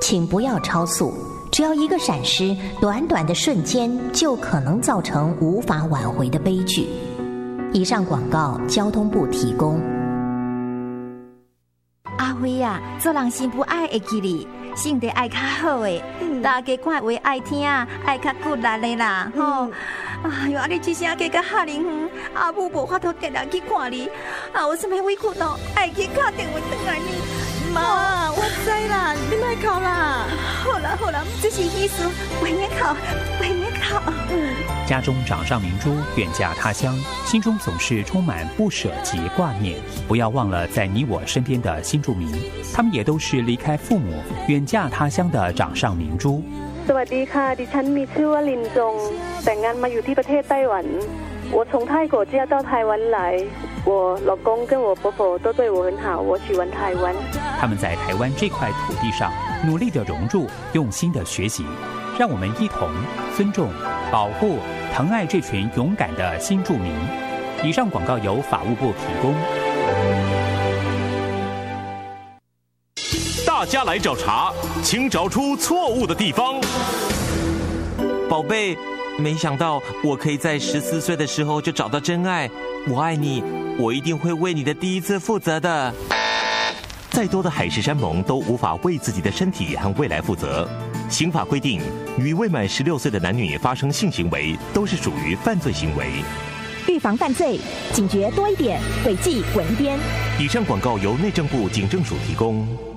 请不要超速，只要一个闪失，短短的瞬间就可能造成无法挽回的悲剧。以上广告交通部提供。 阿辉啊，做人心不爱会记你，性格爱较好的，大家看话爱听，爱较骨力的啦，吼。哎呦，你这声加个哈灵远，阿母无法度定定去看你，啊，有什么委屈咯，爱去打电话回来你。 妈，我知啦，你莫哭啦。 好啦，这是意思，为你哭。 家中掌上明珠远嫁他乡，心中总是充满不舍及挂念。不要忘了在你我身边的新住民，他们也都是离开父母远嫁他乡的掌上明珠。 สวัสดีค่ะดิฉันมีชื่อว่าลินจงแต่งงานมาอยู่ที่ประเทศไต้หวัน我从泰国嫁到台湾来我老公跟我婆婆都对我很好我喜欢台湾他们在台湾这块土地上努力地融入用心地学习让我们一同尊重保护疼爱这群勇敢的新住民以上广告由法务部提供大家来找茬，请找出错误的地方。 宝贝，没想到我可以在14岁的时候就找到真爱。我爱你，我一定会为你的第一次负责的。 再多的海誓山盟都无法为自己的身体和未来负责。刑法规定，与未满16岁的男女发生性行为都是属于犯罪行为。 预防犯罪，警觉多一点，违纪滚一边。 以上广告由内政部警政署提供。